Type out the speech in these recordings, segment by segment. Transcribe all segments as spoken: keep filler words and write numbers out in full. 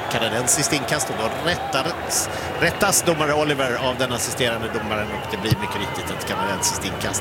kanadensiskt inkast och då rättas, rättas domare Oliver av den assisterande domaren och det blir mycket riktigt ett kanadensiskt inkast.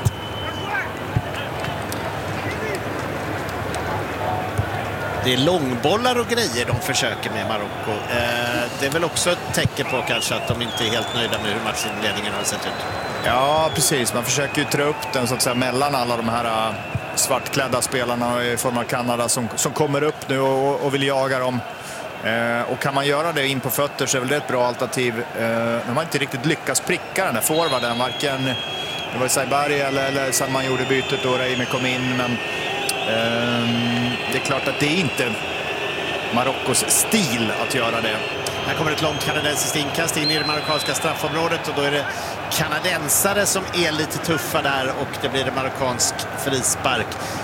Det är långbollar och grejer de försöker med Marocko. Eh, det är väl också ett tecken på kanske att de inte är helt nöjda med hur matchinledningen har sett ut. Ja, precis. Man försöker ju trä upp den så att säga mellan alla de här uh, svartklädda spelarna i form av Kanada som, som kommer upp nu och, och vill jaga dem. Eh, och kan man göra det in på fötter så är väl det ett bra alternativ. Eh, de har inte riktigt lyckats pricka den här forwarden. Varken det var Saibari eller, eller Salman gjorde bytet och Reime kom in, men det är klart att det är inte Marockos stil att göra det. Här kommer ett långt kanadensiskt inkast in i det marockanska straffområdet och då är det kanadensare som är lite tuffa där och det blir en marockansk frispark.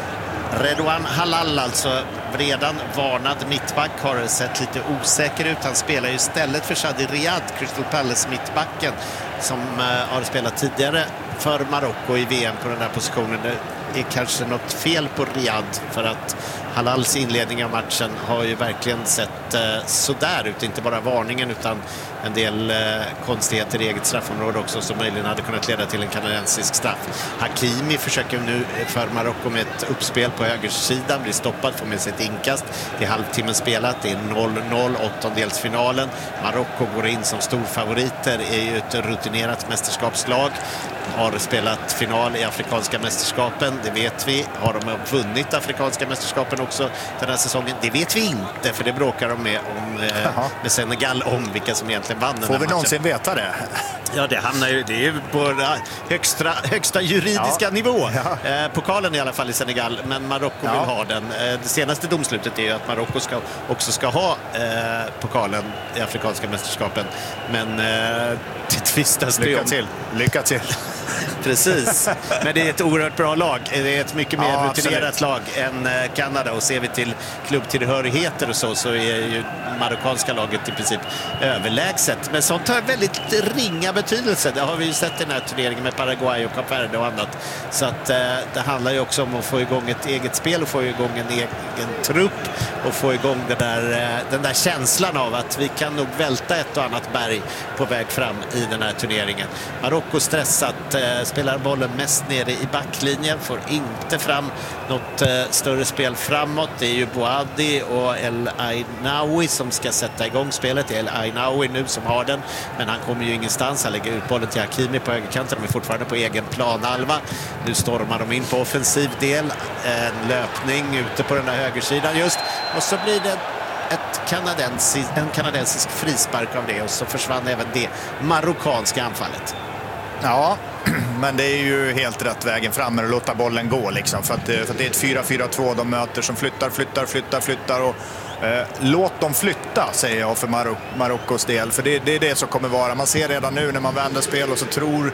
Redouane Halal, alltså redan varnad mittback, har sett lite osäker ut. Han spelar ju istället för Shadi Riyad, Crystal Palace mittbacken, som uh, har spelat tidigare för Marocko i V M på den här positionen. Det är kanske något fel på Riyad för att Halals inledning av matchen har ju verkligen sett uh, sådär ut. Inte bara varningen utan en del uh, konstigheter i eget straffområde också som möjligen hade kunnat leda till en kanadensisk straff. Hakimi försöker nu för Marocko med ett uppspel på högersidan, blir stoppad, får med sig ett inkast. Det är halvtimmen spelat, det är noll noll, åttondelsfinalen. Marocko går in som storfavoriter, är ju ett rutinerat mästerskapslag. Har spelat final i afrikanska mästerskapen, det vet vi. Har de vunnit afrikanska mästerskapen också den här säsongen? Det vet vi inte, för det bråkar de med, om, eh, med Senegal om vilka som egentligen vann den här Får vi matchen. någonsin veta det? Ja, det hamnar ju, det är ju på högsta, högsta juridiska ja. nivå. Ja. Eh, pokalen i alla fall i Senegal, men Marocko ja. vill ha den. Eh, det senaste domslutet är ju att Marocko ska, också ska ha eh, pokalen i afrikanska mästerskapen. Men eh, det tvistas det Lycka om. till. Lycka till. Precis, men det är ett oerhört bra lag. Det är ett mycket mer ja, rutinerat absolut. lag än Kanada, och ser vi till klubbtillhörigheter och så så är ju marockanska laget i princip överlägset. Men sånt har väldigt ringa betydelse. Det har vi ju sett i den här turneringen med Paraguay och Kap Verde och annat. Så att eh, det handlar ju också om att få igång ett eget spel och få igång en egen trupp och få igång det där, eh, den där känslan av att vi kan nog välta ett och annat berg på väg fram i den här turneringen. Marocko stressat, eh, spelar bollen mest nere i backlinjen, får inte fram något eh, större spel framåt. Det är ju Boadi och El Ainaoui som ska sätta igång spelet. Det är El Ainaoui nu som har den, men han kommer ju ingenstans. Han lägger ut bollen till Hakimi på högerkanten. De är fortfarande på egen planhalva. Nu stormar de in på offensiv del. En löpning ute på den där högersidan just. Och så blir det ett kanadensisk, en kanadensisk frispark av det, och så försvann även det marockanska anfallet. Ja, men det är ju helt rätt vägen fram med att låta bollen gå liksom, för att, för att det är ett fyra fyra två de möter som flyttar, flyttar, flyttar, flyttar och eh, låt dem flytta, säger jag för Marok- Marockos del, för det, det är det som kommer vara. Man ser redan nu när man vänder spel och så tror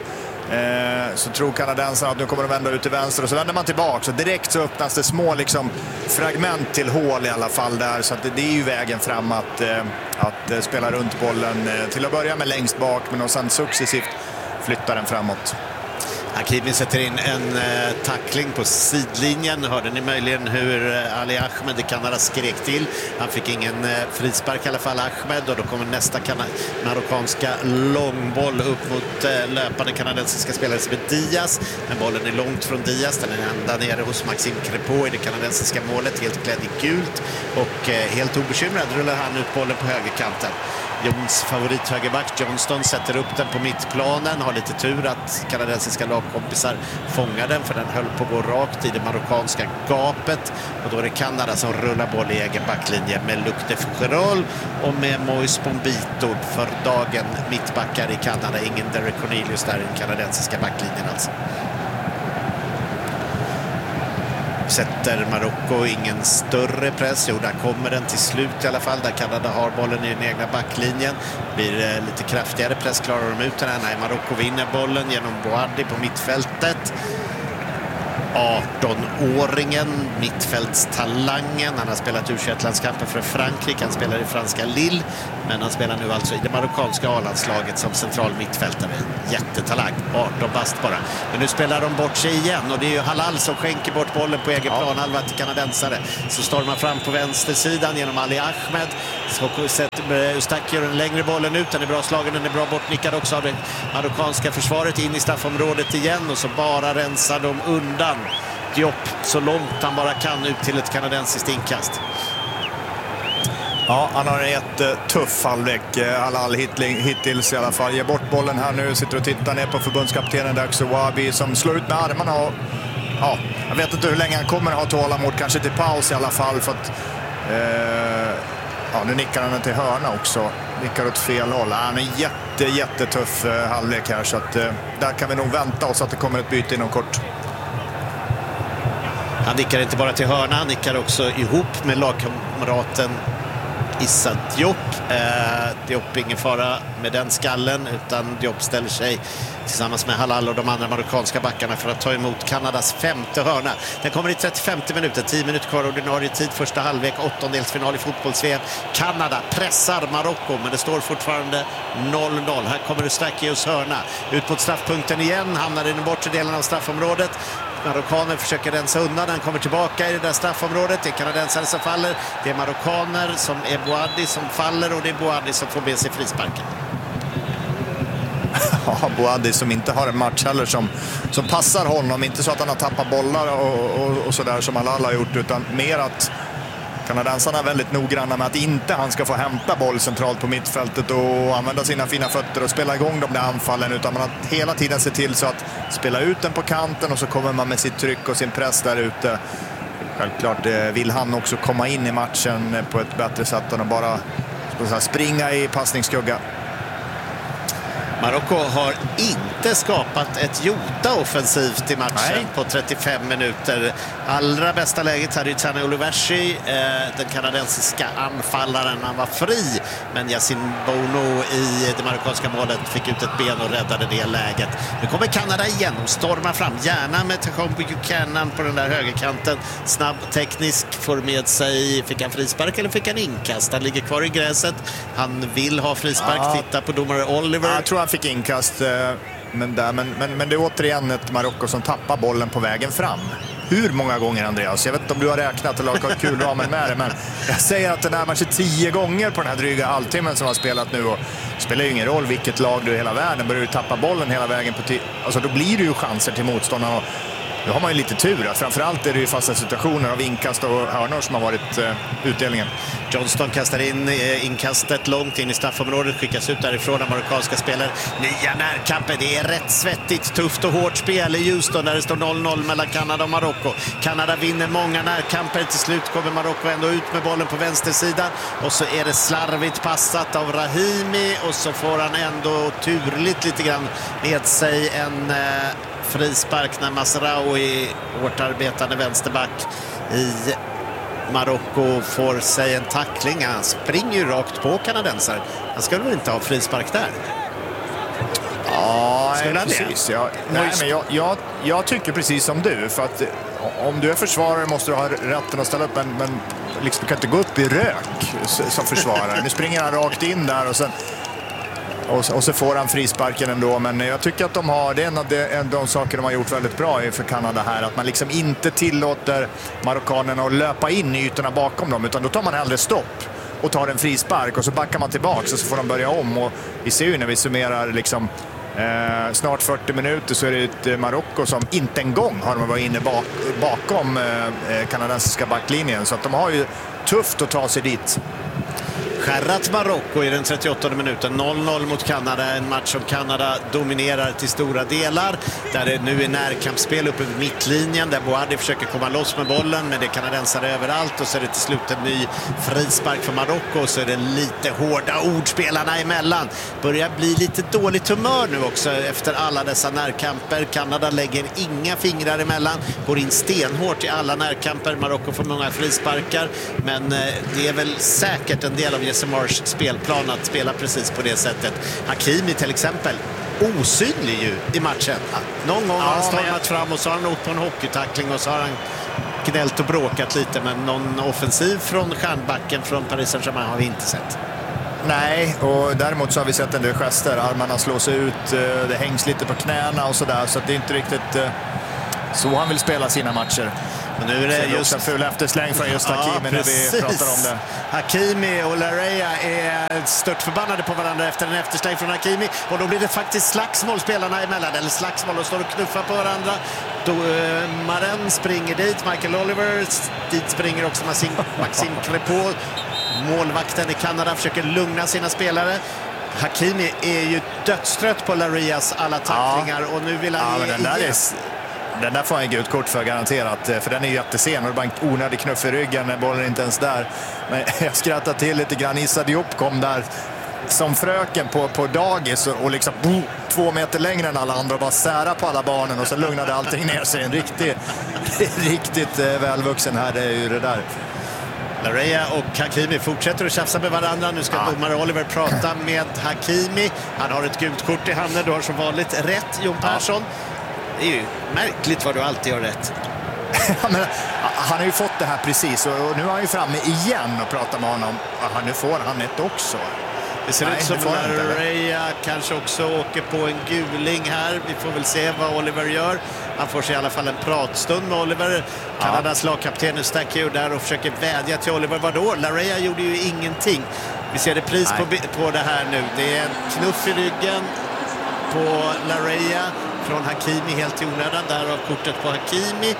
Eh, så tror kanadensarna att nu kommer de vända ut till vänster och så vänder man tillbaka, så direkt så öppnas det små liksom, fragment till hål i alla fall där, så att det, det är ju vägen fram att, eh, att eh, spela runt bollen eh, till att börja med längst bak, men och sen successivt flytta den framåt. Hakimi sätter in en eh, tackling på sidlinjen. Hörde ni möjligen hur eh, Ali Ahmed i Kanada skrek till? Han fick ingen eh, frispark i alla fall, Ahmed, och då kommer nästa kana- marockanska långboll upp mot eh, löpande kanadensiska spelare som är Diaz. Men bollen är långt från Diaz. Den är ända nere hos Maxime Crépeau i det kanadensiska målet, helt klädd i gult, och eh, helt obekymrad rullar han ut bollen på högerkanten. Jons favorit högerback Johnston sätter upp den på mittplanen, har lite tur att kanadensiska lagkompisar fångar den, för den höll på att gå rakt i det marockanska gapet, och då är det Kanada som rullar boll i egen backlinje med Luc de Fougerolles och med Moïse Bombito för dagen mittbackar i Kanada. Ingen Derek Cornelius där i den kanadensiska backlinjen alltså. Sätter Marocko ingen större press. Jo, där kommer den till slut i alla fall, där Kanada har bollen i den egna backlinjen. Blir eh, lite kraftigare press, klarar de ut den här. Nej, Marocko vinner bollen genom Boadi på mittfältet. arton-åringen, mittfältstalangen. Han har spelat U tjugoett-landskamper för Frankrike, han spelar i franska Lille, men han spelar nu alltså i det marockanska A-landslaget som central mittfältare. Jättetalang, arton bast bara. Men nu spelar de bort sig igen och det är ju Halal som skänker bort bollen på egen ja. planhalva till kanadensare. Så stormar fram på vänstersidan genom Ali Ahmed. Så sätter Eustaki den längre bollen ut, den är bra slagen, den är bra bortnickad också av det marockanska försvaret in i straffområdet igen och så bara rensar de undan Diop så långt han bara kan ut till ett kanadensiskt inkast. Ja, han har en jättetuff halvlek, Halal hittills i alla fall. Ger bort bollen här nu, sitter och tittar ner på förbundskaptenen Daxo Wabi som slår ut med armarna och ja, jag vet inte hur länge han kommer ha tålamod, kanske till paus i alla fall för att eh, ja, nu nickar han till hörna också, nickar åt fel håll. Han är jätte, jättetuff eh, halvlek här så att eh, där kan vi nog vänta oss att det kommer ett byte inom kort. Han nickar inte bara till hörna, han nickar också ihop med lagkamraten Issa Diop. Eh, Diop ingen fara med den skallen utan Diop ställer sig tillsammans med Halal och de andra marockanska backarna för att ta emot Kanadas femte hörna. Den kommer i trettiofemte minuten, tio minuter kvar ordinarie tid, första halvlek, åttondelsfinal i fotbolls-V M. Kanada pressar Marocko men det står fortfarande noll noll. Här kommer Eustachios hörna ut mot straffpunkten igen, hamnar i den bortre delen av straffområdet. Marockaner försöker rensa undan, han kommer tillbaka i det där straffområdet. Det är kanadensare som faller, det är marockaner som är Boadi som faller och det är Boadi som får med sig frisparken. Ja, Boadi som inte har en match heller som, som passar honom, inte så att han har tappat bollar och, och, och sådär som alla har gjort, utan mer att kanadensarna är väldigt noggranna med att inte han ska få hämta boll centralt på mittfältet och använda sina fina fötter och spela igång de där anfallen, utan man har hela tiden se till så att spela ut den på kanten och så kommer man med sitt tryck och sin press där ute. Självklart vill han också komma in i matchen på ett bättre sätt än att bara springa i passningsskugga. Marocko har inte skapat ett jota offensivt i matchen. Nej. På trettiofem minuter. Allra bästa läget hade ju Tane Oluwashi, eh, den kanadensiska anfallaren. Han var fri, men Yassine Bono i det marockanska målet fick ut ett ben och räddade det läget. Nu kommer Kanada igen och stormar fram, gärna med Tachon Buchanan på den där högerkanten. Snabb, teknisk, får med sig, fick han frispark eller fick han inkast? Han ligger kvar i gräset, han vill ha frispark, ja. Titta på domare Oliver. Jag tror han fick inkast, men, där, men, men, men det är återigen ett Marocko som tappar bollen på vägen fram. Hur många gånger, Andreas? Jag vet inte om du har räknat eller har kul ramen med det, men jag säger att det närmar sig tio gånger på den här dryga halvtimmen som har spelat nu, och det spelar ju ingen roll vilket lag du i hela världen, börjar du tappa bollen hela vägen på tio, alltså då blir det ju chanser till motståndarna. Och då har man ju lite tur. Framförallt är det ju fasta situationer av inkast och hörnor som har varit eh, utdelningen. Johnston kastar in eh, inkastet långt in i straffområdet, skickas ut därifrån av marockanska spelare. Nya närkamper, det är rätt svettigt, tufft och hårt spel i Houston där det står noll noll mellan Kanada och Marocko. Kanada vinner många närkamper, till slut kommer Marocko ändå ut med bollen på vänstersidan och så är det slarvigt passat av Rahimi och så får han ändå turligt lite grann med sig en eh, frispark när Masraoui, hårt arbetande vänsterback i Marocko, får sig en tackling. Han springer ju rakt på kanadensare. Han skulle väl inte ha frispark där? Ja, precis. Jag, nej, men jag, jag, jag tycker precis som du. För att om du är försvarare måste du ha rätten att ställa upp, men, men liksom, du kan inte gå upp i rök som försvarare. Nu springer han rakt in där och sen Och så, och så får han frisparken ändå, men jag tycker att de har, det är en av de, en av de saker de har gjort väldigt bra för Kanada här, att man liksom inte tillåter marockanerna att löpa in i ytorna bakom dem, utan då tar man hellre stopp och tar en frispark och så backar man tillbaka och så får de börja om. Och vi ser ju när vi summerar liksom eh, snart fyrtio minuter så är det ett Marocko som inte en gång har de varit inne bak, bakom eh, kanadensiska backlinjen, så att de har ju tufft att ta sig dit. Skärrat Marocko i den trettioåttonde minuten, noll noll mot Kanada, en match som Kanada dominerar till stora delar, där det nu är närkampsspel uppe vid mittlinjen där Boadi försöker komma loss med bollen, men det är kanadensare överallt och så är det till slut en ny frispark för Marocko och så är det lite hårda ordspelarna emellan. Börjar bli lite dåligt humör nu också efter alla dessa närkamper. Kanada lägger inga fingrar emellan, går in stenhårt i alla närkamper. Marocko får många frisparkar, men det är väl säkert en del av Jesse Marsh spelplan att spela precis på det sättet. Hakimi till exempel osynlig ju i matchen. Någon gång har han Ja, men stormat fram och så har han åkt på en hockeytackling och så har han gnällt och bråkat lite, men någon offensiv från stjärnbacken från Paris Saint-Germain har vi inte sett. Nej, och däremot så har vi sett en del gester. Armarna slås ut, det hängs lite på knäna och sådär, så att det är inte riktigt så han vill spela sina matcher. Men nu är det så just en ful eftersläng från just Hakimi, ja, när vi pratar om det. Hakimi och Larrea är stört förbannade på varandra efter en eftersläng från Hakimi, och då blir det faktiskt slagsmål spelarna emellan, eller slagsmål, och står och knuffar på varandra. Då eh, Maren springer dit, Michael Oliver, dit springer också Maxime, Maxime Crépeau. Målvakten i Kanada försöker lugna sina spelare. Hakimi är ju dödstrött på Lareas alla tacklingar, ja. Och nu vill han ja, ge den där är, den där får han gult kort för garanterat, för den är ju jättesen och det är bara en onödig knuff i ryggen när bollen inte ens där. Men jag skrattar till lite grann. Issa Diop kom där som fröken på, på dagis och liksom boom, två meter längre än alla andra och bara sära på alla barnen, och så lugnade allting ner sig. En riktigt, riktigt välvuxen här, det är ju det där. Larrea och Hakimi fortsätter att tjafsa med varandra. Nu ska ja. domare Oliver prata med Hakimi. Han har ett gult kort i handen. Du har som vanligt rätt, Jon Persson. Ja. Det är ju märkligt vad du alltid har rätt. Men, han har ju fått det här precis, och nu är han ju framme igen och pratar med honom. Aha, nu får han ett också. Det ser Nej, ut som Larrea kanske också åker på en guling här. Vi får väl se vad Oliver gör. Han får sig i alla fall en pratstund med Oliver. Ja. Kanadas lagkapten nu stack ju där och försöker vädja till Oliver. Vadå? Larrea gjorde ju ingenting. Vi ser det pris på, på det här nu. Det är en knuff i ryggen på Larrea från Hakimi helt i onödan. Därav kortet på Hakimi.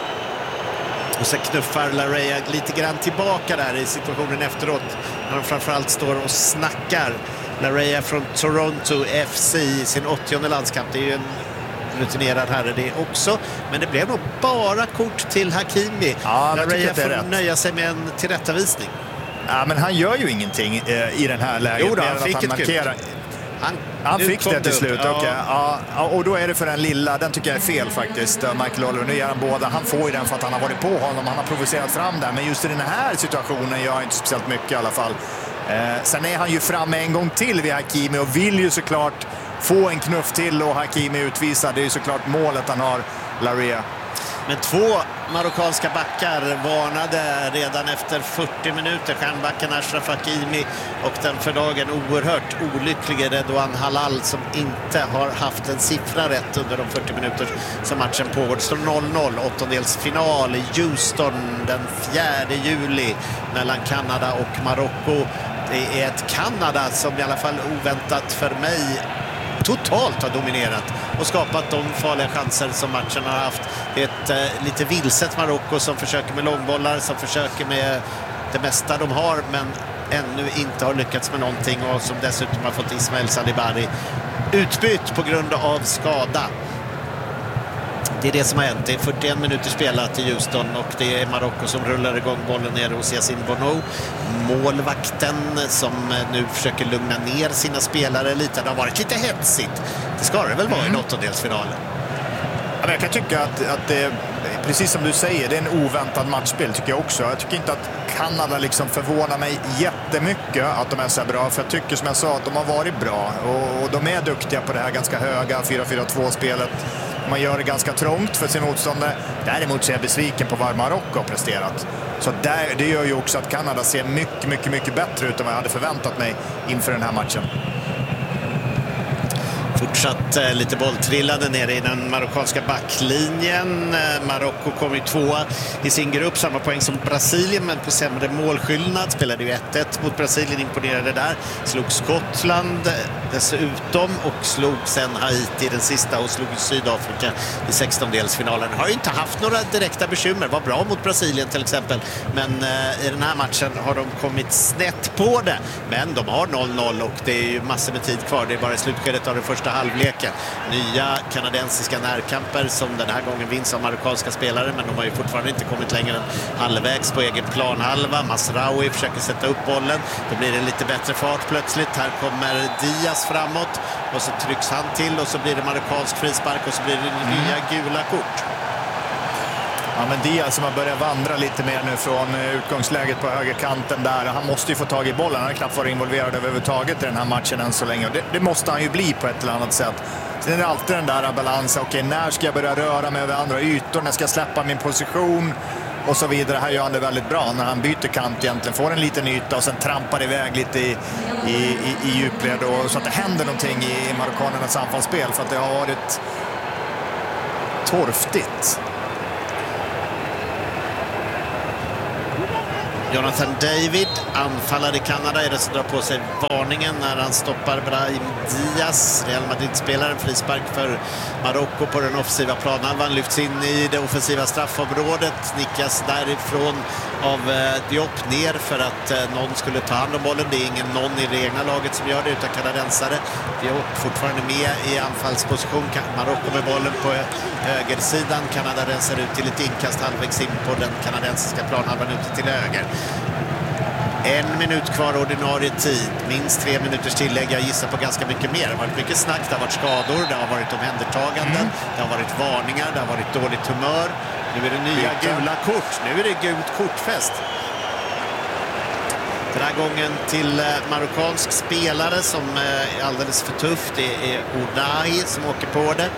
Och sen knuffar Larrea lite grann tillbaka där i situationen efteråt, när de framförallt står och snackar. Larrea från Toronto F C i sin åttionde landskamp. Det är ju en rutinerad herre det också. Men det blev nog bara kort till Hakimi. Ja, Larrea får rätt. Nöja sig med en tillrättavisning. Ja, men han gör ju ingenting eh, i den här läget. Jo då, han fick han ett markerar. Han, han fick det till slut, ja. Okay. Ja, och då är det för den lilla, den tycker jag är fel faktiskt, Michael Oliver. Nu gör han båda, han får ju den för att han har varit på honom, han har provocerat fram den, men just i den här situationen gör han inte speciellt mycket i alla fall. Eh, sen är han ju framme en gång till vid Hakimi och vill ju såklart få en knuff till, och Hakimi utvisar, det är ju såklart målet han har, Larrea. Men två marockanska backar varnade redan efter fyrtio minuter. Stjärnbacken Achraf Hakimi och den för dagen oerhört olyckliga Redouane Halal, som inte har haft en siffra rätt under de fyrtio minuter som matchen pågår. Det står noll noll, åttondelsfinal i Houston den fjärde juli mellan Kanada och Marocko. Det är ett Kanada som i alla fall oväntat för mig totalt har dominerat och skapat de farliga chanser som matchen har haft. Det är ett eh, lite vilset Marocko som försöker med långbollar, som försöker med det mesta de har, men ännu inte har lyckats med någonting, och som dessutom har fått Ismail Sadibari utbytt på grund av skada. Det är det som har hänt. Det är fyrtioen minuter spelat i Houston och det är Marocko som rullar igång bollen ner hos Yassine Bono. Målvakten som nu försöker lugna ner sina spelare lite. Det har varit lite hetsigt. Det ska det väl vara mm. i åttondelsfinalen. Ja, jag kan tycka att, att det är, precis som du säger, det är en oväntad matchspel tycker jag också. Jag tycker inte att Kanada liksom förvånar mig jättemycket att de är så bra, för jag tycker som jag sa att de har varit bra och, och de är duktiga på det här ganska höga fyra fyra två-spelet. Man gör det ganska trångt för sin motståndare. Däremot så är jag besviken på vad Marocko har presterat. Så där, det gör ju också att Kanada ser mycket, mycket, mycket bättre ut än vad jag hade förväntat mig inför den här matchen. Fortsatt eh, lite bolltrillande nere i den marockanska backlinjen. Eh, Marocko kom ju tvåa i sin grupp, samma poäng som Brasilien, men på sämre målskillnad. Spelade ju ett ett mot Brasilien, imponerade där. Slog Skottland eh, dessutom och slog sen Haiti den sista och slog Sydafrika i sextondelsfinalen. Har ju inte haft några direkta bekymmer, var bra mot Brasilien till exempel, men eh, i den här matchen har de kommit snett på det. Men de har noll noll och det är ju massor med tid kvar. Det är bara i slutskedet av det första halvleken. Nya kanadensiska närkamper som den här gången vinns av marockanska spelare, men de har ju fortfarande inte kommit längre än halvvägs på egen planhalva. Masraoui försöker sätta upp bollen. Då blir det lite bättre fart plötsligt. Här kommer Diaz framåt och så trycks han till och så blir det marockansk frispark och så blir det nya gula kort. Ja, men Diaz som har börjat vandra lite mer nu från utgångsläget på högerkanten där. Han måste ju få tag i bollen. Han har knappt varit involverad överhuvudtaget i den här matchen än så länge. Det, det måste han ju bli på ett eller annat sätt. Sen är det alltid den där balansen. Okej, när ska jag börja röra mig över andra ytor? När ska jag släppa min position? Och så vidare. Här gör han det väldigt bra när han byter kant egentligen. Får en liten yta och sen trampar iväg lite i, i, i, i djupled. Och så att det händer någonting i marockanernas anfallsspel. För att det har varit torftigt. Jonathan David, anfallare i Kanada, är det som drar på sig varningen när han stoppar Brahim Diaz. Real Madrid-spelaren, frispark för Marocko på den offensiva planhalvan, lyfts in i det offensiva straffområdet, nickas därifrån av eh, Diop ner för att eh, någon skulle ta hand om bollen. Det är ingen någon i det egna laget som gör det utan kanadensare. Diop fortfarande med i anfallsposition. Marocko med bollen på högersidan. Kanada rensar ut till ett inkast halvvägs in på den kanadensiska planhalvan ute till höger. En minut kvar ordinarie tid. Minst tre minuters tillägg. Jag gissar på ganska mycket mer. Det har varit mycket snack, det har varit skador, det har varit omhändertaganden, mm. det har varit varningar, det har varit dåligt humör. Nu är det nya gula kort. Nu är det gult kortfest. Den här gången till marockansk spelare som är alldeles för tuff. Det är Unai som åker på det.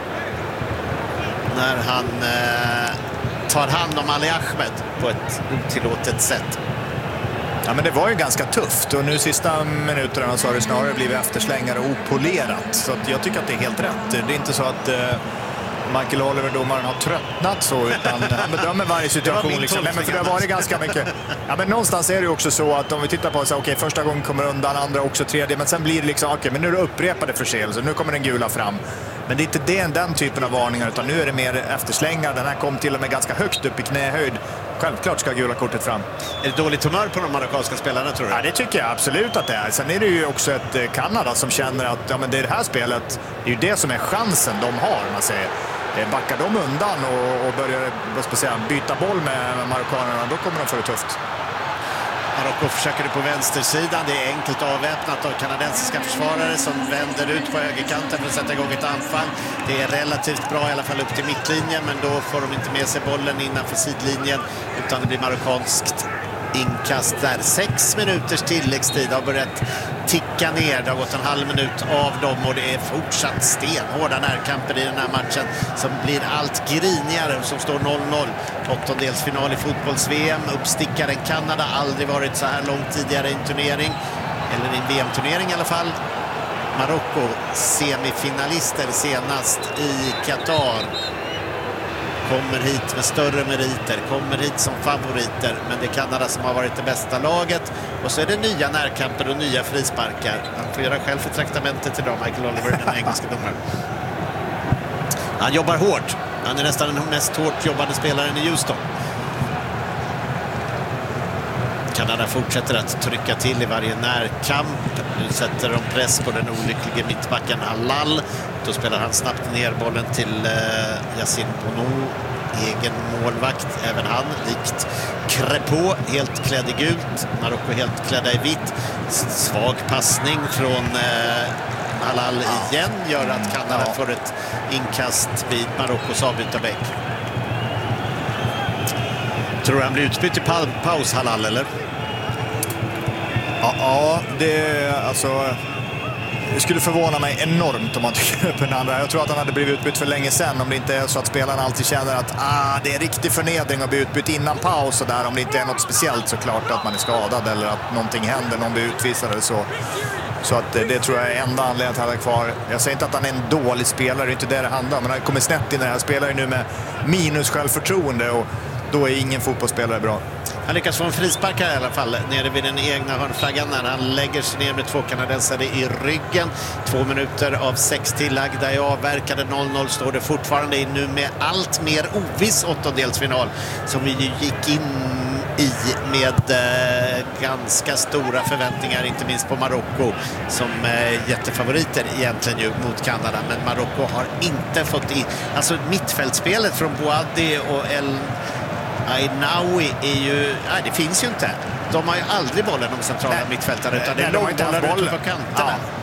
När han eh, tar hand om Ali Ahmed på ett otillåtet sätt. Ja, men det var ju ganska tufft och nu sista minuterna så har det snarare blivit efterslängare och opolerat. Så att jag tycker att det är helt rätt. Det är inte så att eh, Michael Oliver, domaren, har tröttnat så, utan han bedömer varje situation. Liksom. Nej, men för det har varit ganska mycket. Ja, men någonstans är det ju också så att om vi tittar på så okej, okay, första gången kommer undan, andra också, tredje, men sen blir det liksom okej, okay, men nu är det upprepade förseelser. Nu kommer den gula fram. Men det är inte det, den typen av varningar, utan nu är det mer efterslängar. Den här kom till och med ganska högt upp i knähöjd. Självklart ska gula kortet fram. Är det dåligt humör på de marockanska spelarna, tror du? Ja, det tycker jag absolut att det är. Sen är det ju också ett Kanada som känner att ja, men det är det här spelet, det är ju det som är chansen de har. Man säger, backar de undan och, och börjar vad ska jag säga, byta boll med marockanerna, då kommer de få det tufft. Marocko försöker det på vänstersidan. Det är enkelt avväpnat av kanadensiska försvarare som vänder ut på högerkanten för att sätta igång ett anfall. Det är relativt bra i alla fall upp till mittlinjen, men då får de inte med sig bollen innanför sidlinjen utan det blir marockanskt inkast där. Sex minuters tilläggstid har börjat ticka ner. Det har gått en halv minut av dem och det är fortsatt stenhårda närkamper i den här matchen som blir allt grinigare, som står noll noll. Åttondelsfinal i fotbolls-V M. Uppstickaren Kanada, aldrig varit så här långt tidigare i en turnering, eller i en V M-turnering i alla fall. Marocko semifinalister senast i Qatar. Kommer hit med större meriter, kommer hit som favoriter, men det är Kanada som har varit det bästa laget. Och så är det nya närkamper och nya frisparkar. Han får göra själv för traktamentet till dem, Michael Oliver, den engelska domaren. Han jobbar hårt. Han är nästan den mest hårt jobbade spelaren i Houston. Kanada fortsätter att trycka till i varje närkamp. Nu sätter de press på den olyckliga mittbacken Halal. Då spelar han snabbt ner bollen till eh, Yassine Bono, egen målvakt. Även han, likt Crepeau, helt klädd i gult. Marocko helt klädda i vitt. Svag passning från eh, Halal igen gör att Kanada ja. får ett inkast vid Marockos avbytarbänk. Tror du han blir utbytt i pa paus, Halal, eller? Ja, ja det alltså... Det skulle förvåna mig enormt om man tycker upp en andra. Jag tror att han hade blivit utbytt för länge sedan om det inte är så att spelarna alltid känner att ah, det är riktig förnedring att bli utbytt innan paus och där, om det inte är något speciellt såklart att man är skadad eller att någonting händer, någon blir utvisad eller så. Så att det tror jag är enda anledningen att han är kvar. Jag säger inte att han är en dålig spelare, det är inte det det handlar om, men han kommer snett in när han spelar nu med minus självförtroende och då är ingen fotbollsspelare bra. Han lyckas få en frispark här i alla fall nere vid den egna hörnflaggan när han lägger sig ner med två kanadensare i ryggen. Två minuter av sex tillagda i avverkade. noll noll står det fortfarande in nu med allt mer oviss åttondelsfinal som vi gick in i med eh, ganska stora förväntningar, inte minst på Marocko som eh, jättefavoriter egentligen ju mot Kanada, men Marocko har inte fått in, alltså mittfältspelet från Boadi och El Ainaoui är ju, nej, det finns ju inte. De har ju aldrig bollen, de centrala nej, mittfältarna, utan det är långbollar ute på kanterna. Ja.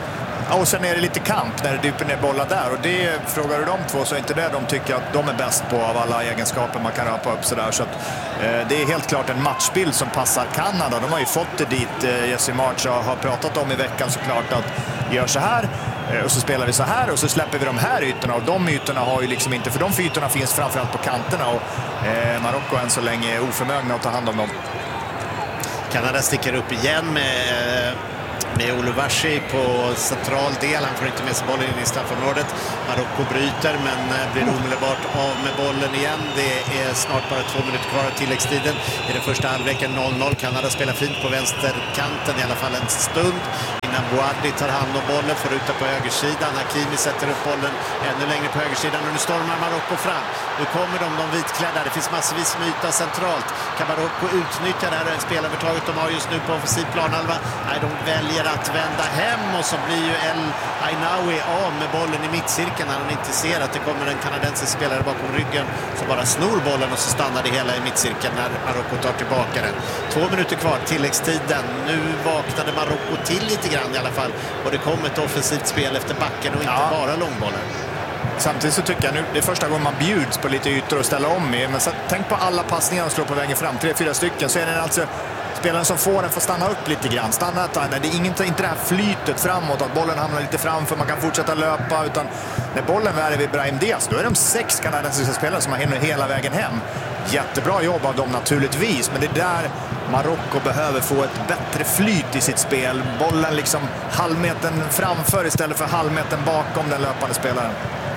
Och sen är det lite kamp när det dyper ner bollar där. Och det, frågar du de två så är inte det de tycker att de är bäst på av alla egenskaper man kan rapa upp sådär. Så att, eh, det är helt klart en matchbild som passar Kanada. De har ju fått det dit. Eh, Jesse March har, har pratat om i veckan såklart att gör så här. Eh, och så spelar vi så här och så släpper vi de här ytorna. Och de ytorna har ju liksom inte, för de ytorna finns framförallt på kanterna. Och eh, Marocko än så länge är oförmögna att ta hand om dem. Kanada sticker upp igen med... med Oluwashi på central del. Han får inte med sig bollen in i straffområdet. Marocko bryter men blir omedelbart av med bollen igen. Det är snart bara två minuter kvar av tilläggstiden. I den första halvleken noll noll. Kanada spelar fint på vänsterkanten i alla fall en stund. Innan Boadli tar hand om bollen, får ut på högersidan. Hakimi sätter upp bollen ännu längre på högersidan och nu stormar Marocko fram. Nu kommer de, de vitklädda. Det finns massvis med yta centralt. Kan Marocko utnyttja det här spelarövertaget de har just nu på offensiv planhalva? Nej, de väljer att vända hem och så blir ju El Ainaoui av med bollen i mittcirkeln när han inte ser att det kommer en kanadensisk spelare bakom ryggen som bara snor bollen och så stannar det hela i mittcirkeln när Marocko tar tillbaka den. Två minuter kvar, tilläggstiden. Nu vaknade Marocko till lite grann i alla fall och det kom ett offensivt spel efter backen och inte ja. bara långbollar. Samtidigt så tycker jag nu det är första gången man bjuds på lite ytor och ställa om i. Men så, tänk på alla passningar de slår på vägen fram, tre, fyra stycken, så är det alltså spelaren som får den får stanna upp lite grann. Stanna ett, nej, det är inte, inte det här flytet framåt, att bollen hamnar lite framför, man kan fortsätta löpa, utan när bollen är vid Brahim Diaz, då är de sex kanadensiska spelare som har hinner hela vägen hem. Jättebra jobb av dem naturligtvis, men det är där Marocko behöver få ett bättre flyt i sitt spel. Bollen liksom halvmetern framför istället för halvmetern bakom den löpande spelaren.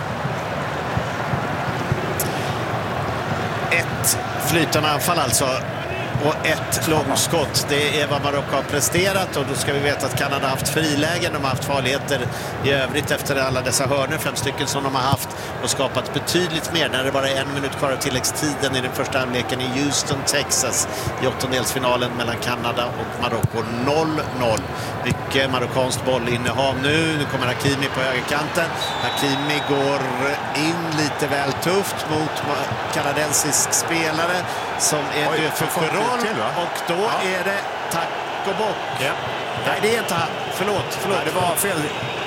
Ett flytande anfall alltså. Och ett långskott, det är vad Marocko har presterat och då ska vi veta att Kanada har haft frilägen, de har haft farligheter i övrigt efter alla dessa hörnor, fem stycken som de har haft och skapat betydligt mer när det bara är en minut kvar av tilläggstiden i den första halvleken i Houston, Texas i åttondelsfinalen mellan Kanada och Marocko. Noll noll. Mycket marockanskt bollinnehav nu, nu kommer Hakimi på högerkanten. Hakimi går in lite väl tufft mot kanadensisk spelare som är död för Ferrol och då ja. är det tack och bock. Ja. Nej, det är inte han. Förlåt, förlåt. Nej, det var fel.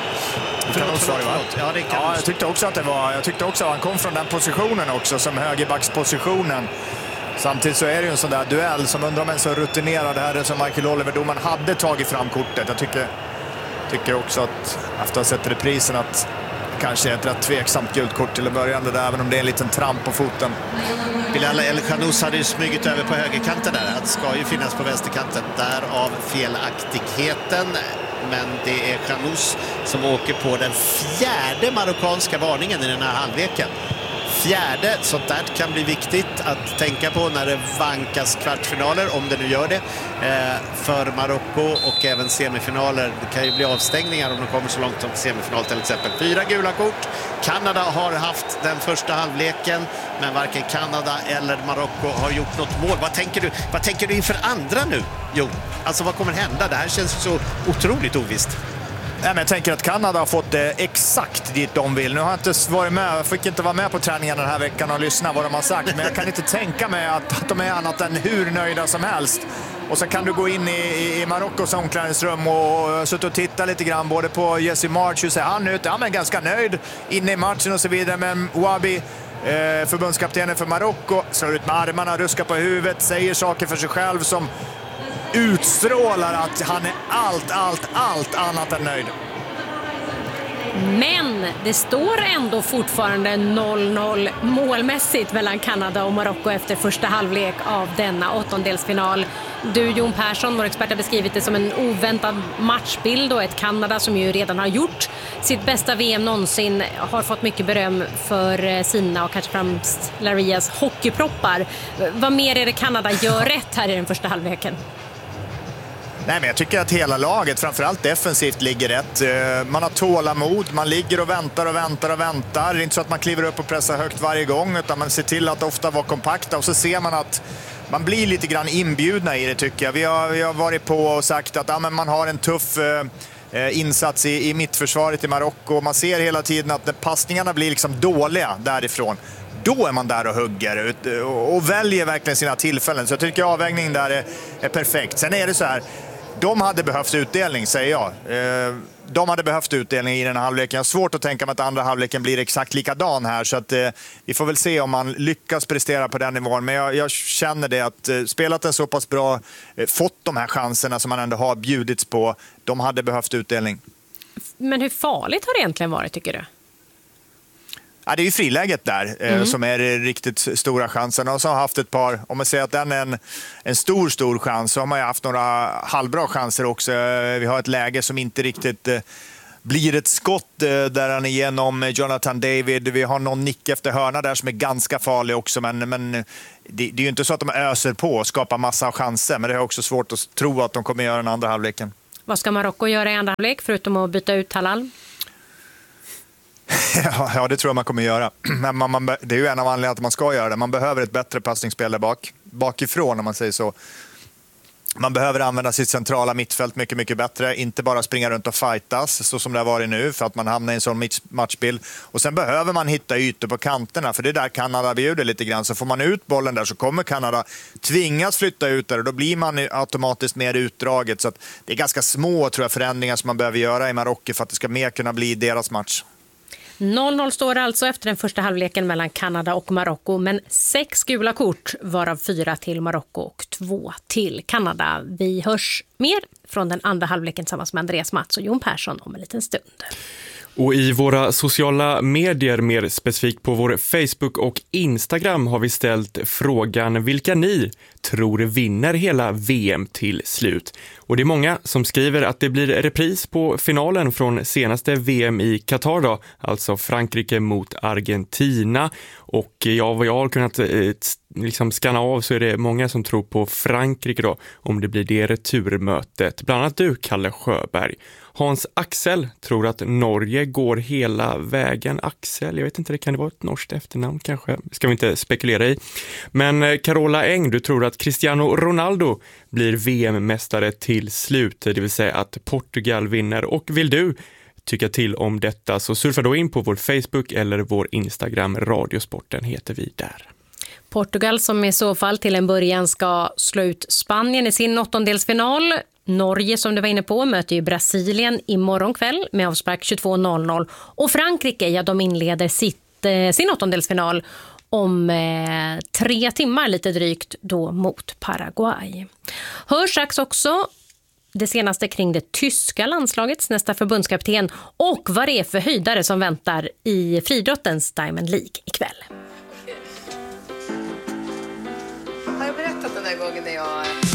Förlåt, förlåt, förlåt. Ja, det kan ja, jag tyckte också att det var, jag tyckte också att han kom från den positionen också, som högerbackspositionen. Samtidigt så är det ju en sån där duell som undrar om en så rutinerad här som Michael Oliver, domaren hade tagit fram kortet. Jag tycker, tycker också att efter att ha sett reprisen att kanske är ett rätt tveksamt gult kort till att börja där, även om det är en liten tramp på foten. Bilal El Khanous hade ju smugit över på högerkanten där. Han ska ju finnas på vänsterkanten. Därav felaktigheten. Men det är Khanous som åker på den fjärde marockanska varningen i den här halvleken. Fjärde, sånt där kan bli viktigt att tänka på när det vankas kvartsfinaler, om det nu gör det, eh, för Marocko och även semifinaler. Det kan ju bli avstängningar om de kommer så långt som semifinal till exempel. Fyra gula kort. Kanada har haft den första halvleken, men varken Kanada eller Marocko har gjort något mål. Vad tänker du, vad tänker du inför andra nu, Jo? Alltså vad kommer hända? Det här känns så otroligt ovisst. Nej, men jag tänker att Kanada har fått det exakt dit de vill. Nu har jag inte varit med, jag fick inte vara med på träningen den här veckan och lyssna vad de har sagt. Men jag kan inte tänka mig att, att de är annat än hur nöjda som helst. Och så kan du gå in i, i, i Marockos omklädningsrum och sitta och titta lite grann både på Jesse March, hur ser han ut? Ja, men ganska nöjd inne i matchen och så vidare. Men Ouabi, eh, förbundskaptenen för Marocko, slår ut med armarna, ruskar på huvudet, säger saker för sig själv som utstrålar att han är allt, allt, allt annat än nöjd. Men det står ändå fortfarande noll noll målmässigt mellan Kanada och Marocko efter första halvlek av denna åttondelsfinal. Du, Jon Persson, vår expert, har beskrivit det som en oväntad matchbild och ett Kanada som ju redan har gjort sitt bästa V M någonsin har fått mycket beröm för sina och kanske främst Larias hockeyproppar. Vad mer är det Kanada gör rätt här i den första halvleken? Nej, men jag tycker att hela laget, framförallt defensivt, ligger rätt. Man har tålamod, man ligger och väntar och väntar och väntar. Det är inte så att man kliver upp och pressar högt varje gång, utan man ser till att ofta vara kompakta. Och så ser man att man blir lite grann inbjudna i det, tycker jag. Vi har, vi har varit på och sagt att ja, men man har en tuff eh, insats i, i mittförsvaret i Marocko. Man ser hela tiden att när passningarna blir liksom dåliga därifrån, då är man där och hugger och väljer verkligen sina tillfällen. Så jag tycker avvägningen där är, är perfekt. Sen är det så här, de hade behövt utdelning, säger jag. Eh, de hade behövt utdelning i den här halvleken. Jag har svårt att tänka mig att andra halvleken blir exakt likadan här. Så att, eh, vi får väl se om man lyckas prestera på den nivån. Men jag, jag känner det att eh, spelat en så pass bra, eh, fått de här chanserna som man ändå har bjudits på. De hade behövt utdelning. Men hur farligt har det egentligen varit, tycker du? Ja, det är ju friläget där mm. eh, som är det riktigt stora chansen. Och så har haft ett par, om man säger att den är en, en stor, stor chans, så har man ju haft några halvbra chanser också. Vi har ett läge som inte riktigt eh, blir ett skott eh, där han är igenom Jonathan David. Vi har någon nick efter hörna där som är ganska farlig också. Men, men det, det är ju inte så att de öser på och skapar massa chanser. Men det är också svårt att tro att de kommer göra den andra halvleken. Vad ska Marocko göra i andra halvlek förutom att byta ut Halal? Ja, det tror jag man kommer göra. Men man, man, det är ju en av anledningarna att man ska göra det. Man behöver ett bättre passningsspel där bak, bakifrån, om man säger så. Man behöver använda sitt centrala mittfält mycket, mycket bättre. Inte bara springa runt och fightas så som det har varit nu, för att man hamnar i en sån matchbild. Och sen behöver man hitta ytor på kanterna, för det är där Kanada bjuder lite grann. Så får man ut bollen där så kommer Kanada tvingas flytta ut där, och då blir man automatiskt mer utdraget. Så att det är ganska små, tror jag, förändringar som man behöver göra i Marocko för att det ska mer kunna bli deras match. noll noll står det alltså efter den första halvleken mellan Kanada och Marocko, men sex gula kort, varav fyra till Marocko och två till Kanada. Vi hörs mer från den andra halvleken tillsammans med Andreas Mats och Jon Persson om en liten stund. Och i våra sociala medier, mer specifikt på vår Facebook och Instagram, har vi ställt frågan vilka ni tror vinner hela V M till slut. Och det är många som skriver att det blir repris på finalen från senaste V M i Qatar då, alltså Frankrike mot Argentina. Och ja, vad jag har kunnat eh, liksom skanna av så är det många som tror på Frankrike då, om det blir det returmötet. Bland annat du, Kalle Sjöberg. Hans Axel tror att Norge går hela vägen. Axel, jag vet inte, det kan det vara ett norskt efternamn kanske. Ska vi inte spekulera i. Men Carola Eng, du tror att Cristiano Ronaldo blir V M-mästare till slut. Det vill säga att Portugal vinner. Och vill du tycka till om detta så surfa då in på vår Facebook eller vår Instagram. Radiosporten heter vi där. Portugal som i så fall till en början ska slå ut Spanien i sin åttondelsfinal. Norge, som du var inne på, möter ju Brasilien imorgon kväll med avspark tjugotvå noll noll. Och Frankrike, ja, de inleder sitt, eh, sin åttondelsfinal om eh, tre timmar lite drygt då mot Paraguay. Hör strax också det senaste kring det tyska landslagets nästa förbundskapten och vad det är för höjdare som väntar i friidrottens Diamond League ikväll. Har jag berättat den där gången när jag